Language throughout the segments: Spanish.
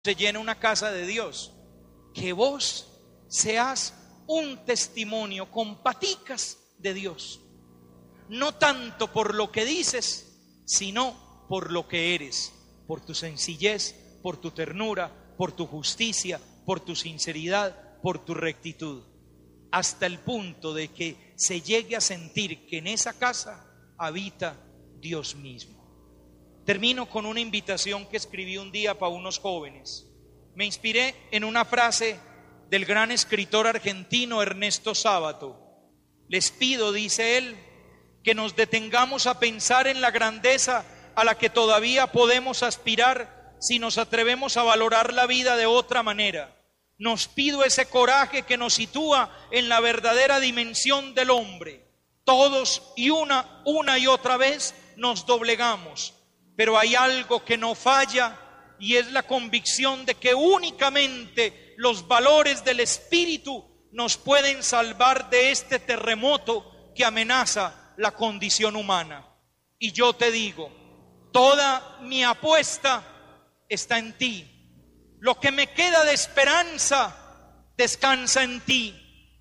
se llena una casa de Dios, que vos seas un testimonio con paticas de Dios, no tanto por lo que dices, sino por lo que eres, por tu sencillez, por tu ternura, por tu justicia, por tu sinceridad, por tu rectitud, hasta el punto de que se llegue a sentir que en esa casa habita Dios mismo. Termino con una invitación que escribí un día para unos jóvenes. Me inspiré en una frase del gran escritor argentino Ernesto Sábato. Les pido, dice él, que nos detengamos a pensar en la grandeza a la que todavía podemos aspirar si nos atrevemos a valorar la vida de otra manera. Nos pido ese coraje que nos sitúa en la verdadera dimensión del hombre. Todos y una y otra vez nos doblegamos, pero hay algo que no falla y es la convicción de que únicamente los valores del espíritu nos pueden salvar de este terremoto que amenaza la condición humana. Y yo te digo, toda mi apuesta está en ti. Lo que me queda de esperanza descansa en ti.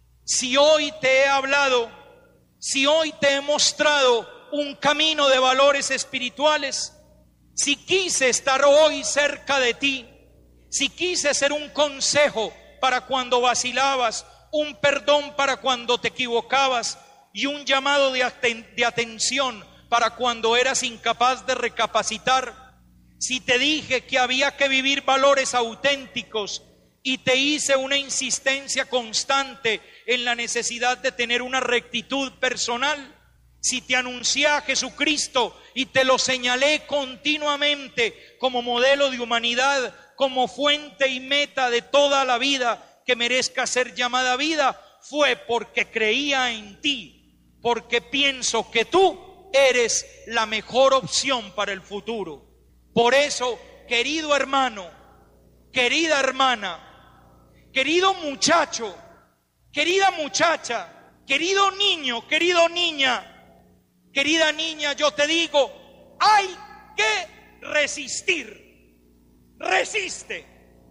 Si hoy te he hablado, si hoy te he mostrado un camino de valores espirituales, si quise estar hoy cerca de ti, si quise ser un consejo para cuando vacilabas, un perdón para cuando te equivocabas y un llamado de atención para cuando eras incapaz de recapacitar, si te dije que había que vivir valores auténticos y te hice una insistencia constante en la necesidad de tener una rectitud personal, si te anuncié a Jesucristo y te lo señalé continuamente como modelo de humanidad, como fuente y meta de toda la vida que merezca ser llamada vida, fue porque creía en ti, porque pienso que tú eres la mejor opción para el futuro. Por eso, querido hermano, querida hermana, querido muchacho, querida muchacha, querido niño, querida niña, yo te digo, hay que resistir. Resiste,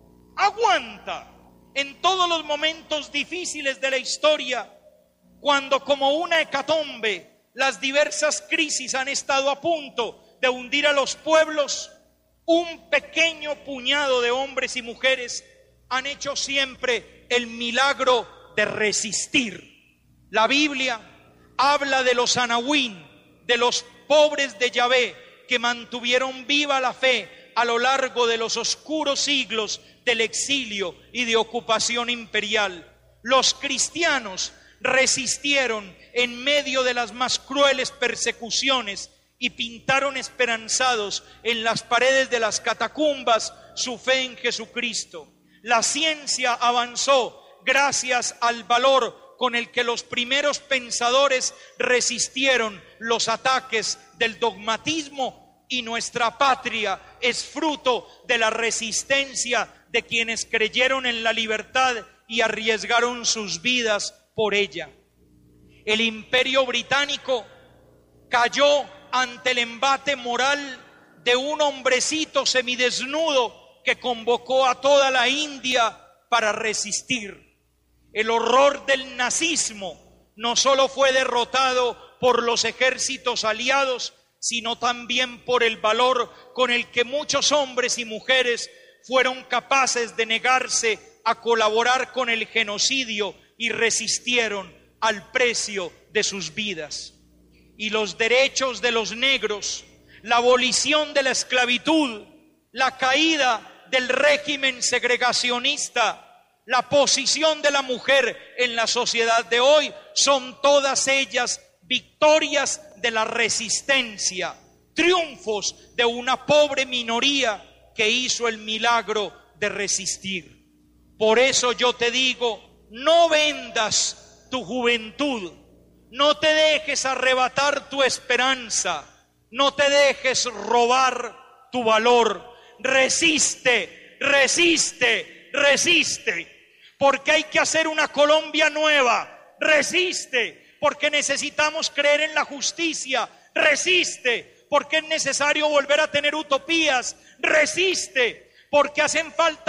aguanta en todos los momentos difíciles de la historia, cuando como una hecatombe las diversas crisis han estado a punto de hundir a los pueblos. Un pequeño puñado de hombres y mujeres han hecho siempre el milagro de resistir. La Biblia habla de los anahuín, de los pobres de Yahvé, que mantuvieron viva la fe a lo largo de los oscuros siglos del exilio y de ocupación imperial. Los cristianos resistieron en medio de las más crueles persecuciones y pintaron esperanzados en las paredes de las catacumbas su fe en Jesucristo. La ciencia avanzó gracias al valor con el que los primeros pensadores resistieron los ataques del dogmatismo, y nuestra patria es fruto de la resistencia de quienes creyeron en la libertad y arriesgaron sus vidas por ella. El Imperio Británico cayó ante el embate moral de un hombrecito semidesnudo que convocó a toda la India para resistir. El horror del nazismo no solo fue derrotado por los ejércitos aliados, sino también por el valor con el que muchos hombres y mujeres fueron capaces de negarse a colaborar con el genocidio y resistieron al precio de sus vidas. Y los derechos de los negros, la abolición de la esclavitud, la caída del régimen segregacionista, la posición de la mujer en la sociedad de hoy, son todas ellas victorias de la resistencia, triunfos de una pobre minoría que hizo el milagro de resistir. Por eso yo te digo, no vendas tu juventud, no te dejes arrebatar tu esperanza, no te dejes robar tu valor. Resiste, resiste, resiste, porque hay que hacer una Colombia nueva. Resiste, porque necesitamos creer en la justicia. Resiste, porque es necesario volver a tener utopías. Resiste, porque hacen falta